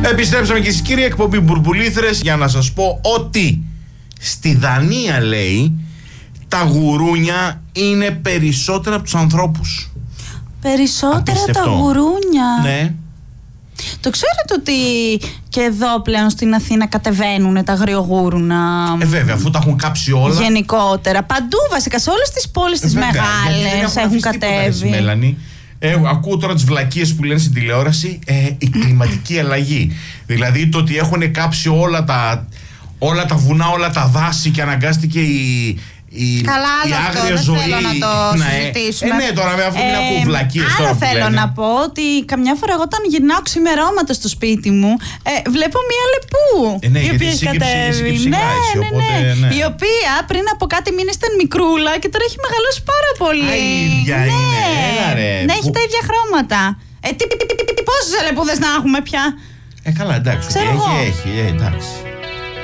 Επιστρέψαμε και στη κύρια εκπομπή Μπουρμπουλήθρες για να σας πω ότι στη Δανία, λέει, τα γουρούνια είναι περισσότερα από τους ανθρώπους. Περισσότερα Απίστευτο. τα γουρούνια. Ναι. Το ξέρετε ότι και εδώ πλέον στην Αθήνα κατεβαίνουν τα αγριογούρουνα. Βέβαια, αφού τα έχουν κάψει όλα. Γενικότερα. Παντού βασικά, σε όλες τις πόλεις τις Βέβαια, γιατί δεν μεγάλες έχουν αφήσει τίποτα, εσύ, κατέβει. Μέλανη. Ακούω τώρα τις βλακίες που λένε στην τηλεόραση, η κλιματική αλλαγή. Δηλαδή το ότι έχουν κάψει όλα τα βουνά, όλα τα δάση και αναγκάστηκε Καλά, η άλλο αυτό, άγρια δεν ζωή. θέλω να το συζητήσουμε. Ναι, τώρα αφού μην ακούω βλακίες τώρα Άρα που θέλω λένε. να πω ότι καμιά φορά εγώ όταν γυρνάω ξημερώματα στο σπίτι μου, βλέπω μία λεπού Ναι, η γιατί οποία έχει κατέβει. σύγκυψη Ναι, οπότε, ναι. ναι. Η οποία πριν από κάτι μήνες ήταν μικρούλα και τώρα έχει μεγαλώσει πάρα πολύ. Α, η ίδια ναι. είναι. Έλα, ρε. Ναι, έχει τα ίδια χρώματα. Πόσες λεπούδες να έχουμε πια. Καλά, εντάξει. Ξέρω εγώ. Έχει, εντάξει.